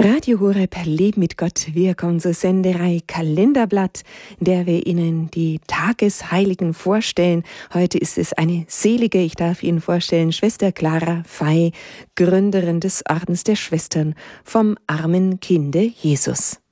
Radio Horeb, Leben mit Gott. Wir kommen zur Senderei Kalenderblatt, in der wir Ihnen die Tagesheiligen vorstellen. Heute ist es eine Selige, ich darf Ihnen vorstellen, Schwester Clara Fey, Gründerin des Ordens der Schwestern vom armen Kinde Jesus.